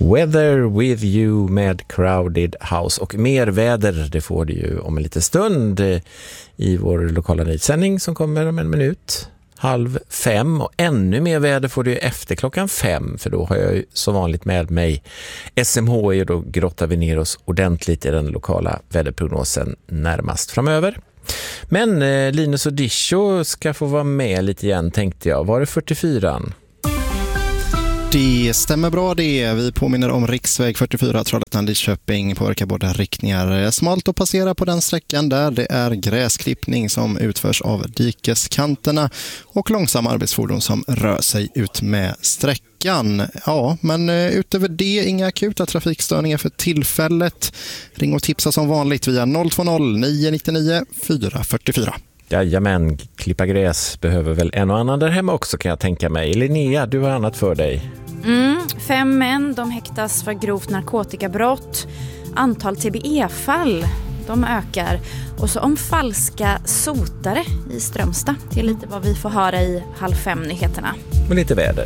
Weather with you med Crowded House, och mer väder det får du ju om en liten stund i vår lokala nyhetssändning som kommer om en minut, 4:30, och ännu mer väder får du efter 5:00, för då har jag ju som vanligt med mig SMHI, och då grottar vi ner oss ordentligt i den lokala väderprognosen närmast framöver. Men Linus och Disho ska få vara med lite igen, tänkte jag. Var det 44an? Det stämmer bra det. Vi påminner om riksväg 44 Trollhättan-Lidköping, påverkar båda riktningar. Smalt att passera på den sträckan där. Det är gräsklippning som utförs av dikeskanterna och långsamma arbetsfordon som rör sig ut med sträckan. Ja, men utöver det inga akuta trafikstörningar för tillfället. Ring och tipsa som vanligt via 020 999 444. Jajamän, klippa gräs behöver väl en och annan där hemma också, kan jag tänka mig. Linnea, du har annat för dig. 5 män, de häktas för grovt narkotikabrott. Antal TBE-fall, de ökar. Och så om falska sotare i Strömstad. Det är lite vad vi får höra i 4:30-nyheterna. Med lite väder.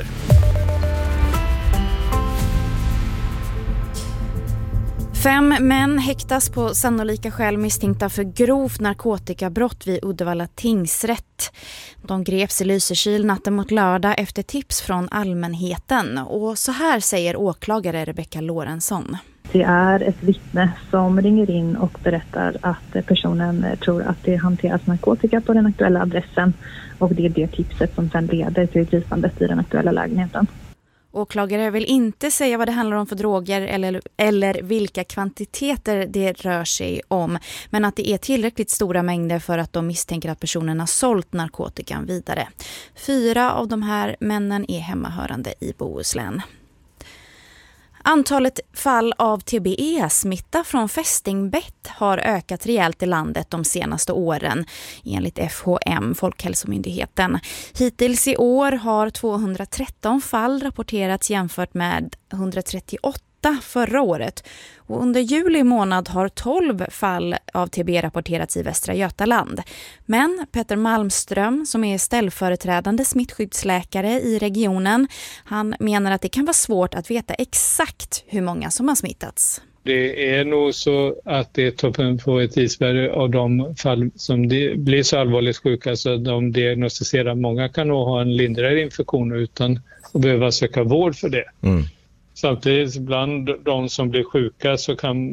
Fem män häktas på sannolika skäl misstänkta för grovt narkotikabrott vid Uddevalla tingsrätt. De greps i Lysekil natten mot lördag efter tips från allmänheten. Och så här säger åklagare Rebecka Lorentzon. Det är ett vittne som ringer in och berättar att personen tror att det hanteras narkotika på den aktuella adressen. Och det är det tipset som sedan leder till gripandet i den aktuella lägenheten. Åklagare vill inte säga vad det handlar om för droger eller vilka kvantiteter det rör sig om, men att det är tillräckligt stora mängder för att de misstänker att personen har sålt narkotikan vidare. 4 av de här männen är hemmahörande i Bohuslän. Antalet fall av TBE-smitta från fästingbett har ökat rejält i landet de senaste åren, enligt FHM, Folkhälsomyndigheten. Hittills i år har 213 fall rapporterats jämfört med 138 förra året. Och under juli månad har 12 fall av TB rapporterats i Västra Götaland. Men Peter Malmström, som är ställföreträdande smittskyddsläkare i regionen, han menar att det kan vara svårt att veta exakt hur många som har smittats. Det är nog så att det är toppen på ett isberg av de fall som blir så allvarligt sjuka så de diagnostiserar. Många kan nog ha en lindrigare infektion utan att behöva söka vård för det. Samtidigt bland de som blir sjuka så kan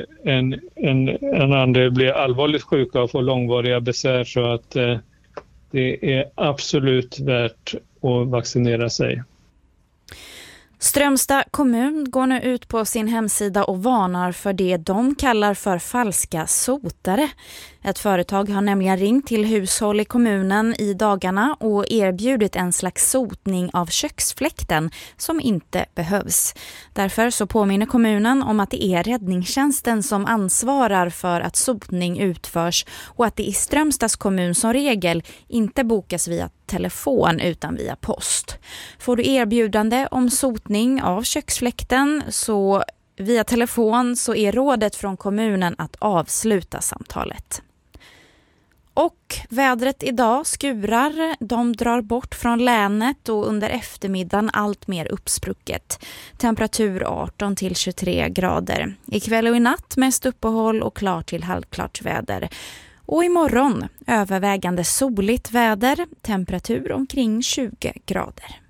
en andel bli allvarligt sjuka och få långvariga besvär, så att det är absolut värt att vaccinera sig. Strömstad kommun går nu ut på sin hemsida och varnar för det de kallar för falska sotare. Ett företag har nämligen ringt till hushåll i kommunen i dagarna och erbjudit en slags sotning av köksfläkten som inte behövs. Därför så påminner kommunen om att det är räddningstjänsten som ansvarar för att sotning utförs och att det i Strömstads kommun som regel inte bokas via telefon utan via post. Får du erbjudande om sotning av köksfläkten så via telefon så är rådet från kommunen att avsluta samtalet. Och vädret idag, skurar, de drar bort från länet och under eftermiddagen allt mer uppsprucket. Temperatur 18 till 23 grader. Ikväll och i natt mest uppehåll och klart till halvklart väder. Och imorgon övervägande soligt väder, temperatur omkring 20 grader.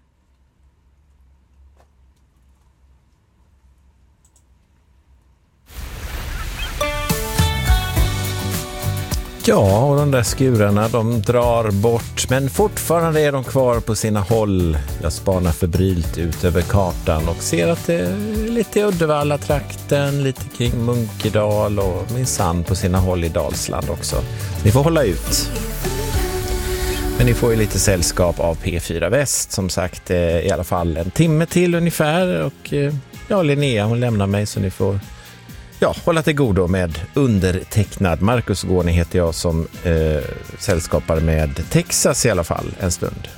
Ja, och de där skurarna de drar bort, men fortfarande är de kvar på sina håll. Jag spanar febrilt ut över kartan och ser att det är lite i Uddevalla-trakten, lite kring Munkedal och minsann på sina håll i Dalsland också. Ni får hålla ut. Men ni får ju lite sällskap av P4 Väst, som sagt, i alla fall en timme till ungefär. Och ja, Linnea hon lämnar mig så ni får hålla till godo med undertecknad. Marcus Gårni heter jag som sällskapar med Texas i alla fall en stund.